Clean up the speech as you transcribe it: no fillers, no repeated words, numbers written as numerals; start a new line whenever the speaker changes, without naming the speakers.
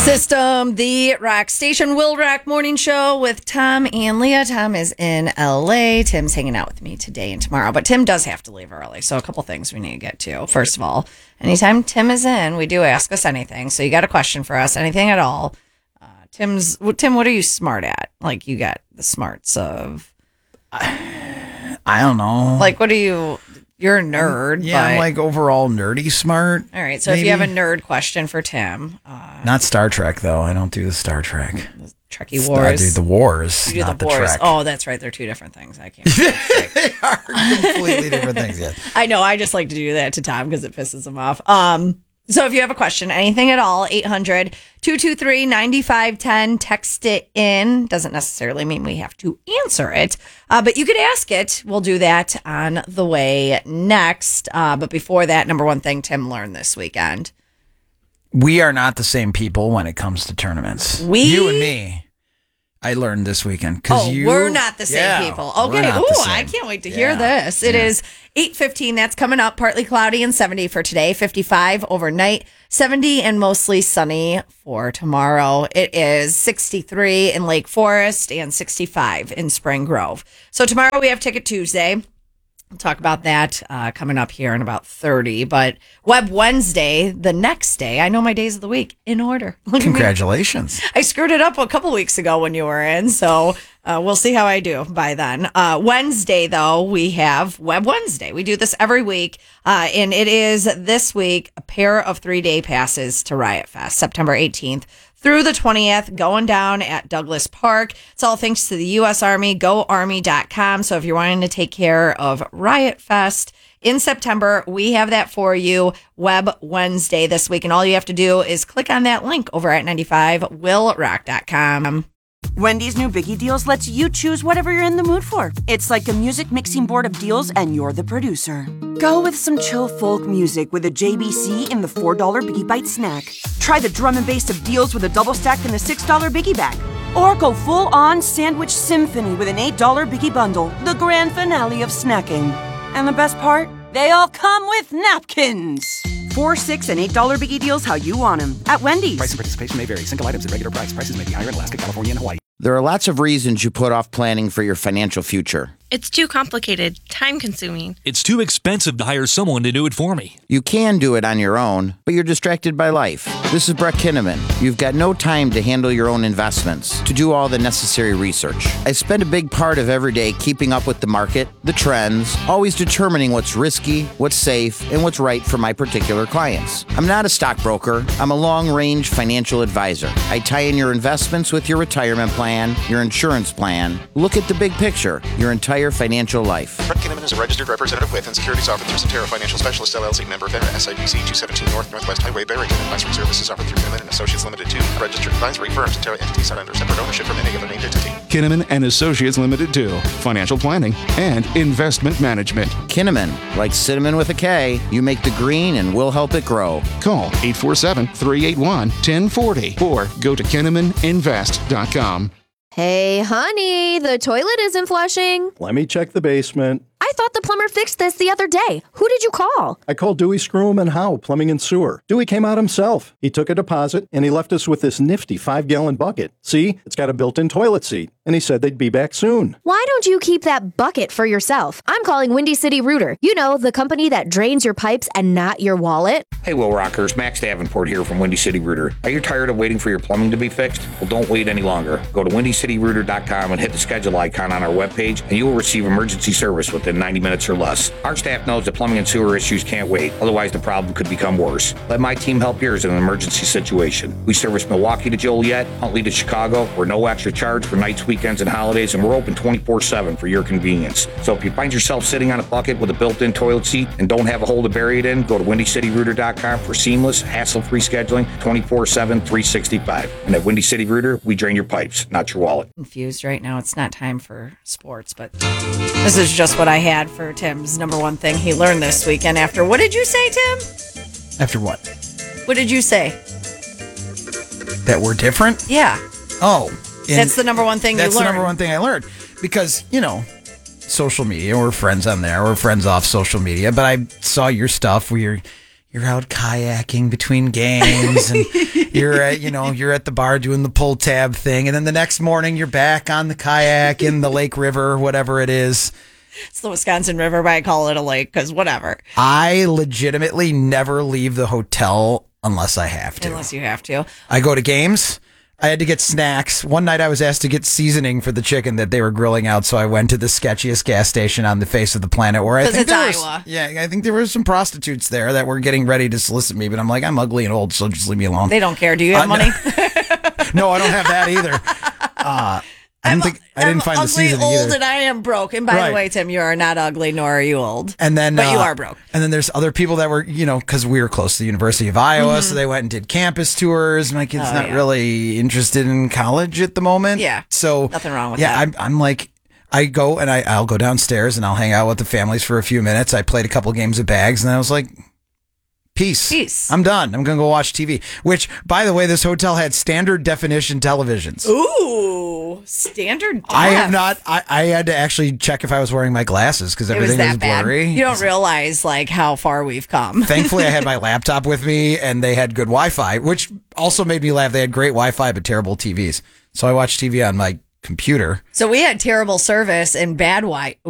System, the rock station, Will Rock Morning Show with Tom and Leah. Tom is in LA. Tim's hanging out with me today and tomorrow, but Tim does have to leave early. So a couple things we need to get to. First of all, anytime Tim is in, we do ask us anything. So you got a question for us, anything at all. Tim, what are you smart at? Like you got the smarts of...
I don't know.
Like what are you... You're a nerd.
Yeah, I'm like overall nerdy smart.
All right, so maybe. If you have a nerd question for Tim.
Not Star Trek, though. I don't do the Star Trek.
The Trekkie Wars. I
do the Wars,
you do
not
the
Wars.
Trek. Oh, that's right. They're two different things. I can't.
They are completely different things, yes.
I know. I just like to do that to Tom because it pisses him off. So if you have a question, anything at all, 800-223-9510, text it in. Doesn't necessarily mean we have to answer it, but you could ask it. We'll do that on the way next. But before that, number one thing Tim learned this weekend.
We are not the same people when it comes to tournaments. You and me. I learned this weekend.
We're not the same people. Okay. Ooh, I can't wait to hear this. It is 8:15. That's coming up. Partly cloudy and 70 for today. 55 overnight. 70 and mostly sunny for tomorrow. It is 63 in Lake Forest and 65 in Spring Grove. So tomorrow we have Ticket Tuesday. We'll talk about that coming up here in about 30. But Web Wednesday, the next day, I know my days of the week in order.
Congratulations.
I screwed it up a couple weeks ago when you were in, so we'll see how I do by then. Wednesday, though, we have Web Wednesday. We do this every week, and it is this week a pair of 3-day passes to Riot Fest, September 18th. Through the 20th, going down at Douglas Park. It's all thanks to the U.S. Army, GoArmy.com. So if you're wanting to take care of Riot Fest in September, we have that for you, Web Wednesday this week. And all you have to do is click on that link over at 95willrock.com.
Wendy's new Biggie Deals lets you choose whatever you're in the mood for. It's like a music mixing board of deals, and you're the producer. Go with some chill folk music with a JBC in the $4 Biggie Bite snack. Try the drum and bass of deals with a double stack in the $6 Biggie bag. Or go full-on sandwich symphony with an $8 Biggie bundle, the grand finale of snacking. And the best part? They all come with napkins. $4, $6, and $8 Biggie Deals how you want them at Wendy's.
Price and participation may vary. Single items at regular price. Prices may be higher in Alaska, California, and Hawaii.
There are lots of reasons you put off planning for your financial future.
It's too complicated, time-consuming.
It's too expensive to hire someone to do it for me.
You can do it on your own, but you're distracted by life. This is Brett Kinnaman. You've got no time to handle your own investments, to do all the necessary research. I spend a big part of every day keeping up with the market, the trends, always determining what's risky, what's safe, and what's right for my particular clients. I'm not a stockbroker. I'm a long-range financial advisor. I tie in your investments with your retirement plan, your insurance plan. Look at the big picture, your entire financial life.
Brett Kinnaman is a registered representative with and securities offered through Centera Financial Specialist LLC, member FINRA, SIPC 217 North Northwest Highway, Barrington. Advisory services offered through Kinnaman and Associates Limited 2, a registered advisory firm. Centera entities are under separate ownership from any other named entity.
Kinnaman and Associates Limited 2, financial planning and investment management.
Kinnaman, like cinnamon with a K, you make the green and we'll help it grow.
Call 847-381-1040 or go to KinnamanInvest.com.
Hey, honey, the toilet isn't flushing.
Let me check the basement.
I thought the plumber fixed this the other day. Who did you call?
I called Dewey Scrum and Howe Plumbing and Sewer. Dewey came out himself. He took a deposit, and he left us with this nifty 5-gallon bucket. See, it's got a built-in toilet seat, and he said they'd be back soon.
Why don't you keep that bucket for yourself? I'm calling Windy City Rooter. You know, the company that drains your pipes and not your wallet.
Hey, Will Rockers, Max Davenport here from Windy City Rooter. Are you tired of waiting for your plumbing to be fixed? Well, don't wait any longer. Go to WindyCityRooter.com and hit the schedule icon on our webpage, and you will receive emergency service within 90 minutes or less. Our staff knows that plumbing and sewer issues can't wait, otherwise the problem could become worse. Let my team help yours in an emergency situation. We service Milwaukee to Joliet, Huntley to Chicago. We're no extra charge for nights, weekends, and holidays, and we're open 24/7 for your convenience. So if you find yourself sitting on a bucket with a built-in toilet seat and don't have a hole to bury it in, go to WindyCityRooter.com for seamless, hassle-free scheduling 24/7, 365. And at Windy City Rooter, we drain your pipes, not your wallet.
Confused right now. It's not time for sports, but this is just what I had for Tim's number one thing he learned this weekend after. What did you say, Tim?
After what?
What did you say?
That we're different?
Yeah.
Oh.
That's the number one thing you learned.
That's the number one thing I learned. Because, you know, social media, we're friends on there. We're friends off social media. But I saw your stuff where you're out kayaking between games, and you're at the bar doing the pull tab thing, and then the next morning you're back on the kayak in the lake, river, whatever it is.
It's the Wisconsin River, but I call it a lake because whatever.
I legitimately never leave the hotel unless I have to.
Unless you have to.
I go to games. I had to get snacks. One night I was asked to get seasoning for the chicken that they were grilling out, so I went to the sketchiest gas station on the face of the planet where I think
it's Iowa.
I think there were some prostitutes there that were getting ready to solicit me, but I'm like, I'm ugly and old, so just leave me alone.
They don't care. Do you have money?
No, I don't have that either. I didn't find the seasoning
old
either.
And I am broke. And by the way, Tim, you are not ugly, nor are you old.
And then,
but you are broke.
And then there's other people that were, because we were close to the University of Iowa, so they went and did campus tours. My kid's not really interested in college at the moment.
Yeah.
So
nothing wrong with that.
I'm like, I go and I'll go downstairs and I'll hang out with the families for a few minutes. I played a couple games of bags and I was like, Peace. I'm done. I'm going to go watch TV. Which, by the way, this hotel had standard definition televisions.
Ooh, standard def.
I have not. I had to actually check if I was wearing my glasses because everything was blurry.
You don't realize how far we've come.
Thankfully, I had my laptop with me and they had good Wi-Fi, which also made me laugh. They had great Wi-Fi but terrible TVs. So I watched TV on my computer.
So we had terrible service and bad Wi-Fi.